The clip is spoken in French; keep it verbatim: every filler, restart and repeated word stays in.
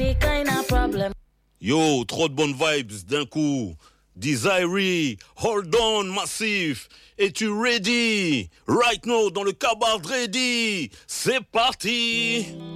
any kind of problem. Yo, trop de bonnes vibes d'un coup. Desiree, hold on, Massif. Es-tu ready? Right now, dans le cabaret ready. C'est parti.